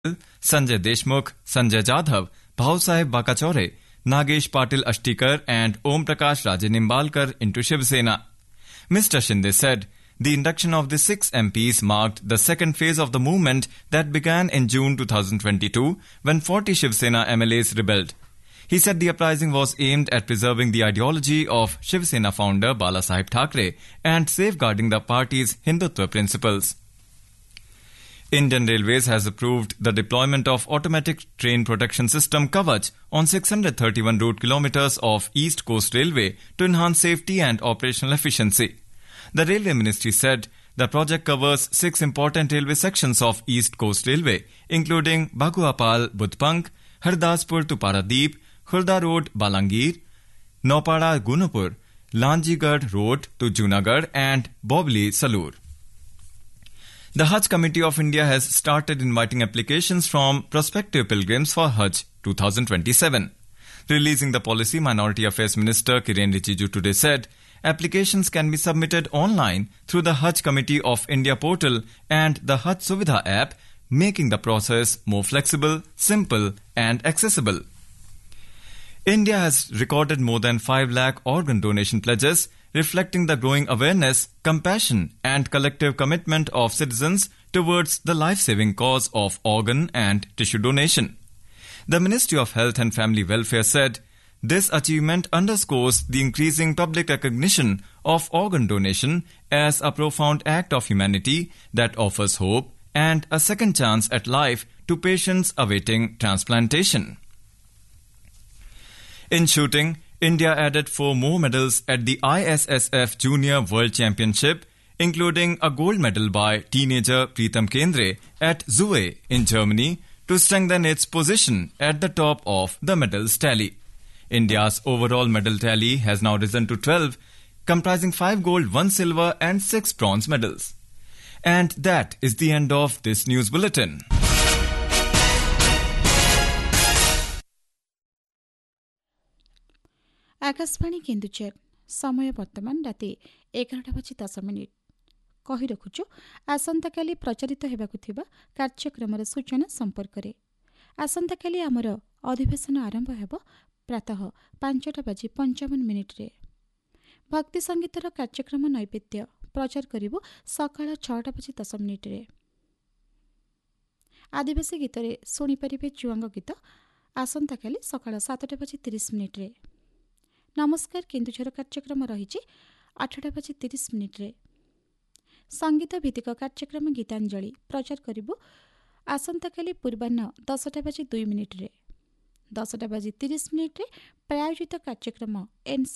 Sanjay Deshmukh, Sanjay Jadhav, Bhausaheb Bakachore, Nagesh Patil Ashtikar and Om Prakash Rajenimbalkar into Shiv Sena. Mr. Shinde said, the induction of the 6 MPs marked the second phase of the movement that began in June 2022 when 40 Shiv Sena MLAs rebelled. He said the uprising was aimed at preserving the ideology of Shiv Sena founder Balasaheb Thackeray and safeguarding the party's Hindutva principles. Indian Railways has approved the deployment of automatic train protection system Kavach on 631 route kilometers of East Coast Railway to enhance safety and operational efficiency. The Railway Ministry said the project covers 6 important railway sections of East Coast Railway, including Bhaguapal Budpunk, Hardaspur to Paradeep, Khurda Road Balangir, Naupada Gunapur, Lanjigarh Road to Junagadh and Bobli Salur. The Hajj Committee of India has started inviting applications from prospective pilgrims for Hajj 2027. Releasing the policy, Minority Affairs Minister Kiren Rijiju today said, applications can be submitted online through the Hajj Committee of India portal and the Hajj Suvidha app, making the process more flexible, simple and accessible. India has recorded more than 5 lakh organ donation pledges, reflecting the growing awareness, compassion and collective commitment of citizens towards the life-saving cause of organ and tissue donation. The Ministry of Health and Family Welfare said, this achievement underscores the increasing public recognition of organ donation as a profound act of humanity that offers hope and a second chance at life to patients awaiting transplantation. In shooting, India added 4 more medals at the ISSF Junior World Championship, including a gold medal by teenager Pritam Kendre at Zue in Germany to strengthen its position at the top of the medals tally. India's overall medal tally has now risen to 12, comprising 5 gold, 1 silver and 6 bronze medals. And that is the end of this news bulletin. Akashvani केन्दुचर समय वर्तमान राति 11:10 कहि रखुछु आसंताकाली प्रचारित हेबाकु थिबा कार्यक्रमर सूचना संपर्क रे। आसंताकाली आमर अधिवेशन आरंभ हेबो प्रातः 5:55 रे। भक्ति संगीतर कार्यक्रम नैवेद्य प्रचार करिबो सकाळ 6:10 रे। आदिवासी गीत रे सुनि परिबे चुआंग गीत आसंताकाली सकाळ 7:30 रे। नमस्कार केन्दुझर कार्यक्रम रही 8:30 रे। संगीत भित्तिक कार्यक्रम गीतांजलि प्रचार करिबो आसंताकाली पूर्वाह्न 10:02 रे। 10:30 रे प्रायोजित कार्यक्रम एनसी